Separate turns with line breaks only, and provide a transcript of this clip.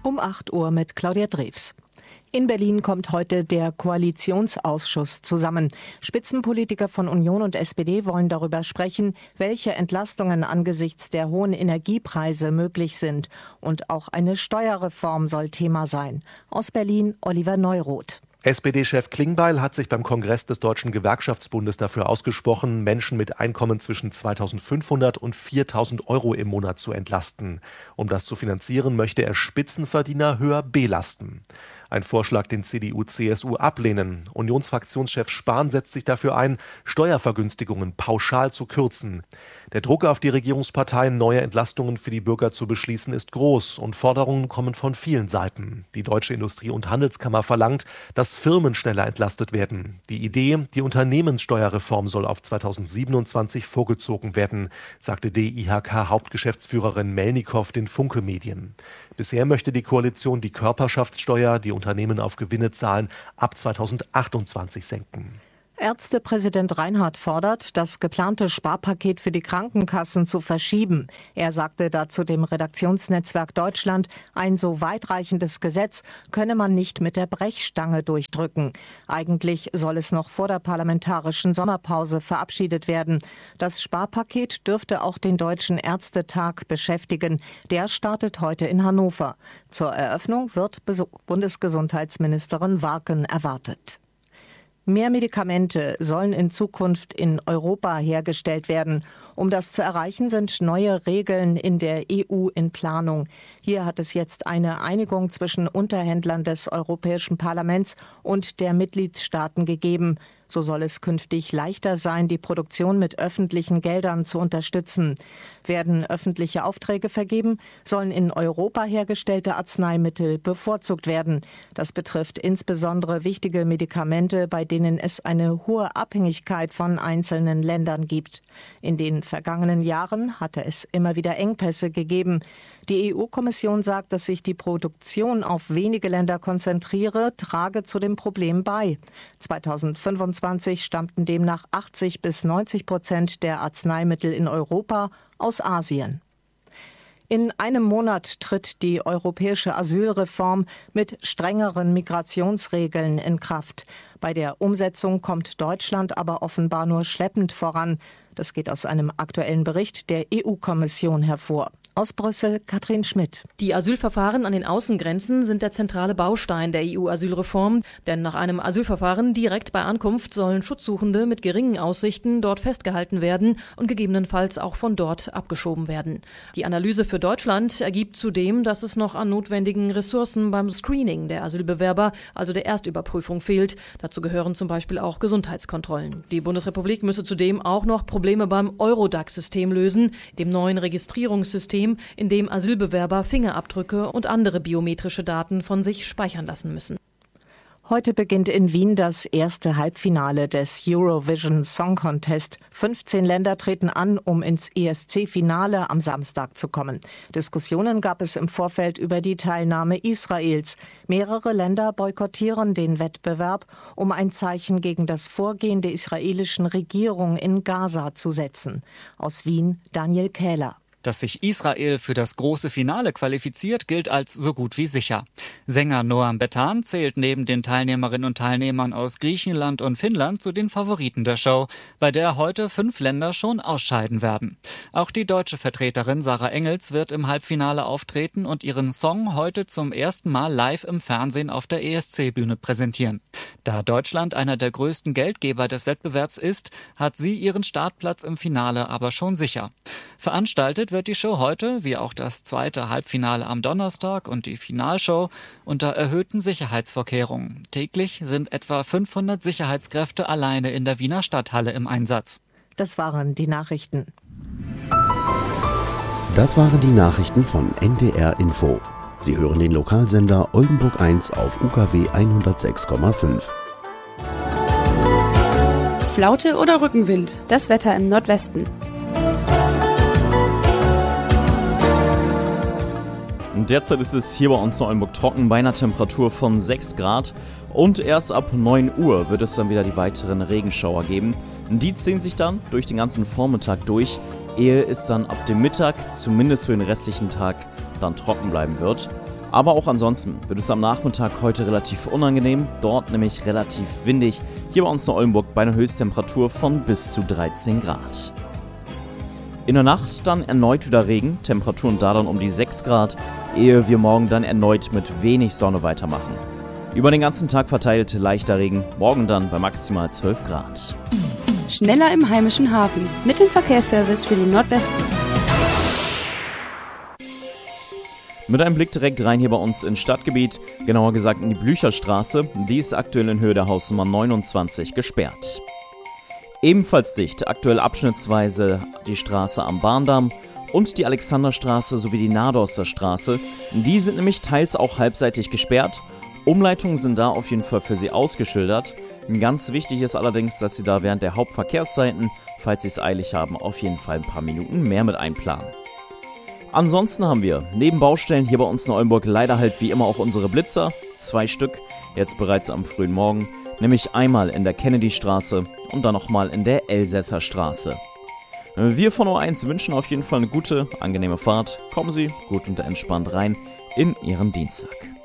Um 8 Uhr mit Claudia Drews. In Berlin kommt heute der Koalitionsausschuss zusammen. Spitzenpolitiker von Union und SPD wollen darüber sprechen, welche Entlastungen angesichts der hohen Energiepreise möglich sind. Und auch eine Steuerreform soll Thema sein. Aus Berlin Oliver Neuroth.
SPD-Chef Klingbeil hat sich beim Kongress des Deutschen Gewerkschaftsbundes dafür ausgesprochen, Menschen mit Einkommen zwischen 2.500 und 4.000 Euro im Monat zu entlasten. Um das zu finanzieren, möchte er Spitzenverdiener höher belasten. Ein Vorschlag, den CDU, CSU ablehnen. Unionsfraktionschef Spahn setzt sich dafür ein, Steuervergünstigungen pauschal zu kürzen. Der Druck auf die Regierungsparteien, neue Entlastungen für die Bürger zu beschließen, ist groß und Forderungen kommen von vielen Seiten. Die Deutsche Industrie- und Handelskammer verlangt, dass Firmen schneller entlastet werden. Die Idee, die Unternehmenssteuerreform soll auf 2027 vorgezogen werden, sagte DIHK-Hauptgeschäftsführerin Melnikow den Funke Medien. Bisher möchte die Koalition die Körperschaftssteuer, die Unternehmen auf Gewinne zahlen, ab 2028 senken.
Ärztepräsident Reinhardt fordert, das geplante Sparpaket für die Krankenkassen zu verschieben. Er sagte dazu dem Redaktionsnetzwerk Deutschland, ein so weitreichendes Gesetz könne man nicht mit der Brechstange durchdrücken. Eigentlich soll es noch vor der parlamentarischen Sommerpause verabschiedet werden. Das Sparpaket dürfte auch den Deutschen Ärztetag beschäftigen. Der startet heute in Hannover. Zur Eröffnung wird Bundesgesundheitsministerin Warken erwartet. Mehr Medikamente sollen in Zukunft in Europa hergestellt werden. Um das zu erreichen, sind neue Regeln in der EU in Planung. Hier hat es jetzt eine Einigung zwischen Unterhändlern des Europäischen Parlaments und der Mitgliedstaaten gegeben. So soll es künftig leichter sein, die Produktion mit öffentlichen Geldern zu unterstützen. Werden öffentliche Aufträge vergeben, sollen in Europa hergestellte Arzneimittel bevorzugt werden. Das betrifft insbesondere wichtige Medikamente, bei denen es eine hohe Abhängigkeit von einzelnen Ländern gibt. In den vergangenen Jahren hatte es immer wieder Engpässe gegeben. Die EU-Kommission sagt, dass sich die Produktion auf wenige Länder konzentriere, trage zu dem Problem bei. 2025 stammten demnach 80-90% der Arzneimittel in Europa aus Asien. In einem Monat tritt die europäische Asylreform mit strengeren Migrationsregeln in Kraft. Bei der Umsetzung kommt Deutschland aber offenbar nur schleppend voran. Das geht aus einem aktuellen Bericht der EU-Kommission hervor. Aus Brüssel Katrin Schmidt.
Die Asylverfahren an den Außengrenzen sind der zentrale Baustein der EU-Asylreform. Denn nach einem Asylverfahren direkt bei Ankunft sollen Schutzsuchende mit geringen Aussichten dort festgehalten werden und gegebenenfalls auch von dort abgeschoben werden. Die Analyse für Deutschland ergibt zudem, dass es noch an notwendigen Ressourcen beim Screening der Asylbewerber, also der Erstüberprüfung, fehlt. Dazu gehören zum Beispiel auch Gesundheitskontrollen. Die Bundesrepublik müsse zudem auch noch Probleme beim Eurodac-System lösen, dem neuen Registrierungssystem, in dem Asylbewerber Fingerabdrücke und andere biometrische Daten von sich speichern lassen müssen.
Heute beginnt in Wien das erste Halbfinale des Eurovision Song Contest. 15 Länder treten an, um ins ESC-Finale am Samstag zu kommen. Diskussionen gab es im Vorfeld über die Teilnahme Israels. Mehrere Länder boykottieren den Wettbewerb, um ein Zeichen gegen das Vorgehen der israelischen Regierung in Gaza zu setzen. Aus Wien Daniel Kähler.
Dass sich Israel für das große Finale qualifiziert, gilt als so gut wie sicher. Sänger Noam Betan zählt neben den Teilnehmerinnen und Teilnehmern aus Griechenland und Finnland zu den Favoriten der Show, bei der heute 5 Länder schon ausscheiden werden. Auch die deutsche Vertreterin Sarah Engels wird im Halbfinale auftreten und ihren Song heute zum ersten Mal live im Fernsehen auf der ESC-Bühne präsentieren. Da Deutschland einer der größten Geldgeber des Wettbewerbs ist, hat sie ihren Startplatz im Finale aber schon sicher. Veranstaltet wird die Show heute, wie auch das zweite Halbfinale am Donnerstag und die Finalshow, unter erhöhten Sicherheitsvorkehrungen. Täglich sind etwa 500 Sicherheitskräfte alleine in der Wiener Stadthalle im Einsatz.
Das waren die Nachrichten.
Das waren die Nachrichten von NDR Info. Sie hören den Lokalsender Oldenburg 1 auf UKW 106,5.
Flaute oder Rückenwind? Das Wetter im Nordwesten.
Derzeit ist es hier bei uns in Oldenburg trocken bei einer Temperatur von 6 Grad und erst ab 9 Uhr wird es dann wieder die weiteren Regenschauer geben. Die ziehen sich dann durch den ganzen Vormittag durch, ehe es dann ab dem Mittag, zumindest für den restlichen Tag, dann trocken bleiben wird. Aber auch ansonsten wird es am Nachmittag heute relativ unangenehm, dort nämlich relativ windig. Hier bei uns in Oldenburg bei einer Höchsttemperatur von bis zu 13 Grad. In der Nacht dann erneut wieder Regen, Temperaturen da dann um die 6 Grad, ehe wir morgen dann erneut mit wenig Sonne weitermachen. Über den ganzen Tag verteilt leichter Regen, morgen dann bei maximal 12 Grad.
Schneller im heimischen Hafen mit dem Verkehrsservice für den Nordwesten.
Mit einem Blick direkt rein hier bei uns ins Stadtgebiet, genauer gesagt in die Blücherstraße, die ist aktuell in Höhe der Hausnummer 29 gesperrt. Ebenfalls dicht, aktuell abschnittsweise die Straße am Bahndamm und die Alexanderstraße sowie die Nadorster Straße. Die sind nämlich teils auch halbseitig gesperrt. Umleitungen sind da auf jeden Fall für Sie ausgeschildert. Ganz wichtig ist allerdings, dass Sie da während der Hauptverkehrszeiten, falls Sie es eilig haben, auf jeden Fall ein paar Minuten mehr mit einplanen. Ansonsten haben wir neben Baustellen hier bei uns in Oldenburg leider halt wie immer auch unsere Blitzer, 2 Stück, jetzt bereits am frühen Morgen, nämlich einmal in der Kennedystraße und dann nochmal in der Elsässer Straße. Wir von O1 wünschen auf jeden Fall eine gute, angenehme Fahrt. Kommen Sie gut und entspannt rein in Ihren Dienstag.